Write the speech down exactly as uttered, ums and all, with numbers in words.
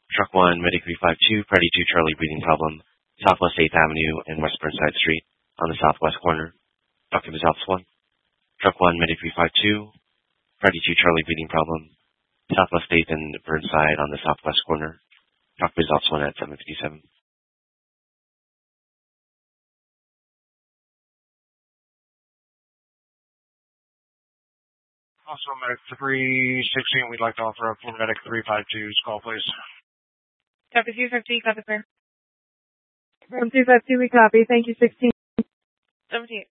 Truck one, Medic three five two, Party two Charlie breathing problem, Southwest eighth Avenue and West Burnside Street on the southwest corner. Doctor Results one. Truck one, Medic three five two, Party two Charlie breathing problem, Southwest eighth and Burnside on the southwest corner. Doctor Results one at seven fifty-seven. Also, Medic three sixteen, we'd like to offer up for Medic three five two's call, please. Copy two fifty, copy, sir. From two five two, we copy. Thank you, sixteen. seventeen.